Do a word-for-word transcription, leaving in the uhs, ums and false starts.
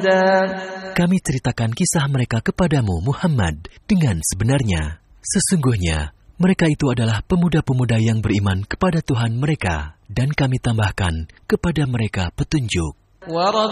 Kami ceritakan kisah mereka kepadamu, Muhammad, dengan sebenarnya. Sesungguhnya, mereka itu adalah pemuda-pemuda yang beriman kepada Tuhan mereka, dan kami tambahkan kepada mereka petunjuk.